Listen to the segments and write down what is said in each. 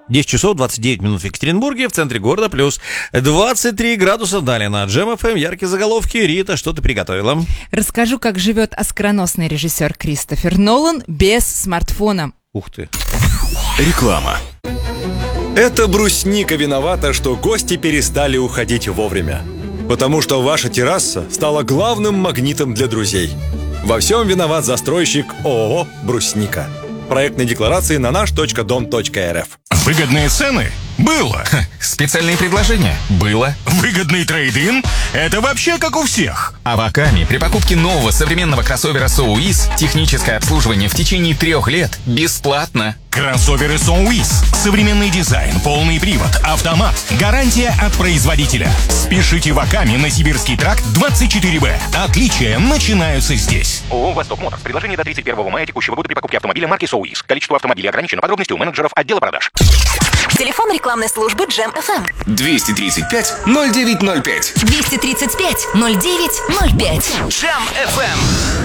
10 часов 29 минут в Екатеринбурге, в центре города, плюс 23 градуса. Далее на Джем ФМ яркие заголовки. Рита, что ты приготовила? Расскажу, как живет оскароносный режиссер Кристофер Нолан без смартфона. Ух ты. Реклама. Это брусника виновата, что гости перестали уходить вовремя. Потому что ваша терраса стала главным магнитом для друзей. Во всем виноват застройщик ООО «Брусника». Проектные декларации на наш.дом.рф. Выгодные цены? Было. Специальные предложения? Было. Выгодный трейд-ин? Это вообще как у всех. А в Акаме при покупке нового современного кроссовера SOUIS техническое обслуживание в течение 3 лет бесплатно. Кроссоверы SOUIS. Современный дизайн, полный привод, автомат. Гарантия от производителя. Спешите в Акаме на Сибирский тракт 24Б. Отличия начинаются здесь. ООО «Восток Моторс». Предложение до 31 мая текущего года при покупке автомобиля марки SOUIS. Количество автомобилей ограничено. Подробности у менеджеров отдела продаж. Телефон рекламной службы Джем ФМ. 235-0905. 235-0905. Джем ФМ.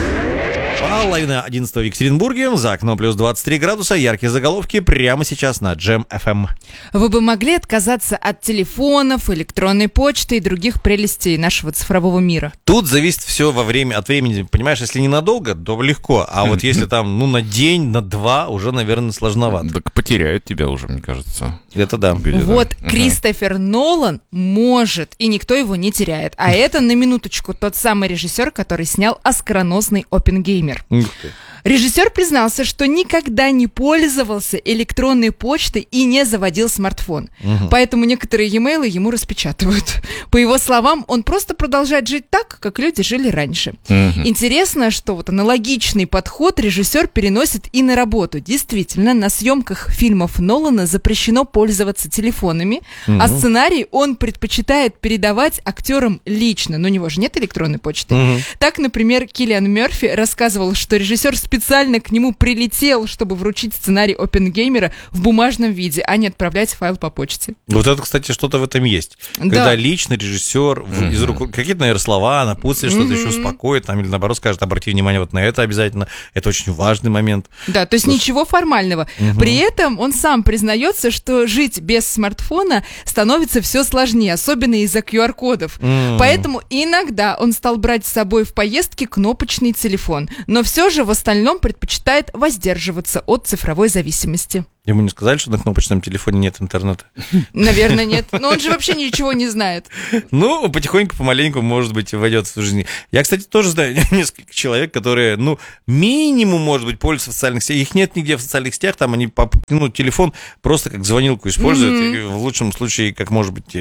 Половина 11 в Екатеринбурге, за окном плюс 23 градуса, яркие заголовки прямо сейчас на Джем ФМ. Вы бы могли отказаться от телефонов, электронной почты и других прелестей нашего цифрового мира? Тут зависит все от времени, понимаешь, если ненадолго, то легко, а вот если там, на день, на 2, уже, наверное, сложновато. Так потеряют тебя уже, мне кажется. Это да. Вот Кристофер Нолан может, и никто его не теряет. А это, на минуточку, тот самый режиссер, который снял оскароносный «Оппенгеймер». Режиссер признался, что никогда не пользовался электронной почтой и не заводил смартфон. Поэтому некоторые e-mail ему распечатывают. По его словам, он просто продолжает жить так, как люди жили раньше. Интересно, что вот аналогичный подход режиссер переносит и на работу. Действительно, на съемках фильмов Нолана запрещено пользоваться телефонами, а сценарий он предпочитает передавать актерам лично. Но у него же нет электронной почты. Так, например, Киллиан Мерфи рассказывал, что режиссер специально к нему прилетел, чтобы вручить сценарий «Оппенгеймера» в бумажном виде, а не отправлять файл по почте. Вот это, кстати, что-то в этом есть. Да. Когда лично режиссер из рук какие-то, наверное, слова напутствует, что-то еще успокоит, там, или наоборот скажет: обрати внимание вот на это обязательно. Это очень важный момент. Да, то есть ничего формального. При этом он сам признается, что жить без смартфона становится все сложнее, особенно из-за QR-кодов. Поэтому иногда он стал брать с собой в поездки кнопочный телефон, но все же в остальном предпочитает воздерживаться от цифровой зависимости. Ему не сказали, что на кнопочном телефоне нет интернета? Наверное, нет. Но он же вообще ничего не знает. Ну, потихоньку, помаленьку, может быть, войдет в жизнь. Я, кстати, тоже знаю несколько человек, которые, минимум, может быть, пользуются в социальных сетях. Их нет нигде в социальных сетях, там они телефон просто как звонилку используют. И в лучшем случае, как, может быть,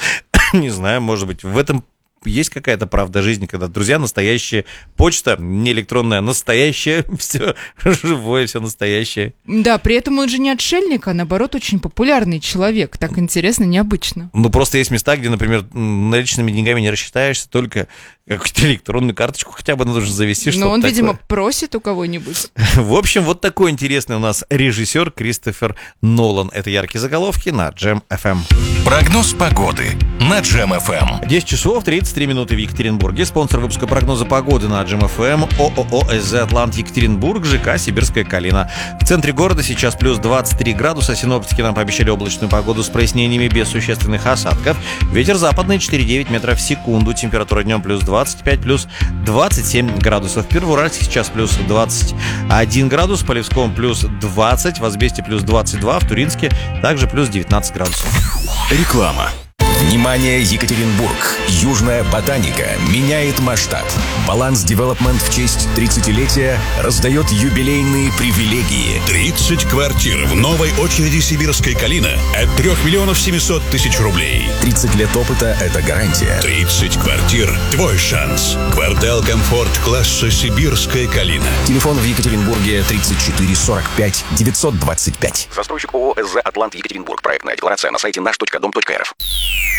не знаю, может быть, в этом есть какая-то правда жизни, когда друзья настоящие, почта не электронная, настоящая, все живое, все настоящее. Да, при этом он же не отшельник, а наоборот очень популярный человек. Так интересно, необычно. Просто есть места, где, например, наличными деньгами не рассчитаешься, только какую-то электронную карточку хотя бы нужно завести. Но он, видимо, просит у кого-нибудь. В общем, вот такой интересный у нас режиссер Кристофер Нолан. Это яркие заголовки на Джем ФМ. Прогноз погоды на Джем ФМ. 10 часов 33 минуты в Екатеринбурге. Спонсор выпуска прогноза погоды на Джем ФМ ООО СЗ «Атлант Екатеринбург», ЖК «Сибирская Калина». В центре города сейчас плюс 23 градуса. Синоптики нам пообещали облачную погоду с прояснениями без существенных осадков. Ветер западный 4,9 метров в секунду. Температура днем плюс 25, плюс 27 градусов. В Первоуральске сейчас плюс 21 градус. В Полевском плюс 20. В Азбесте плюс 22. В Туринске также плюс 19 градусов. Реклама. Внимание, Екатеринбург! Южная ботаника меняет масштаб. Баланс Девелопмент в честь 30-летия раздает юбилейные привилегии. 30 квартир в новой очереди «Сибирская Калина» от 3 миллионов 700 тысяч рублей. 30 лет опыта – это гарантия. 30 квартир – твой шанс. Квартал «Комфорт» класса «Сибирская Калина». Телефон в Екатеринбурге 34 45 925. Застройщик ООО СЗ «Атлант Екатеринбург». Проектная декларация на сайте наш.дом.рф.